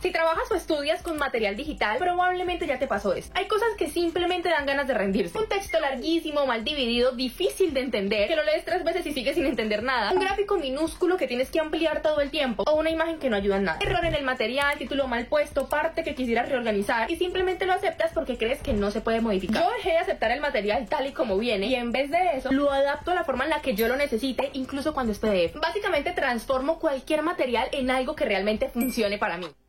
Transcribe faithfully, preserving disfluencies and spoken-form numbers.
Si trabajas o estudias con material digital, probablemente ya te pasó esto. Hay cosas que simplemente dan ganas de rendirse. Un texto larguísimo, mal dividido, difícil de entender, que lo lees tres veces y sigues sin entender nada. Un gráfico minúsculo que tienes que ampliar todo el tiempo. O una imagen que no ayuda en nada. Error en el material, título mal puesto, parte que quisieras reorganizar y simplemente lo aceptas porque crees que no se puede modificar. Yo dejé de aceptar el material tal y como viene y en vez de eso, lo adapto a la forma en la que yo lo necesite, incluso cuando es P D F. Básicamente transformo cualquier material en algo que realmente funcione para mí.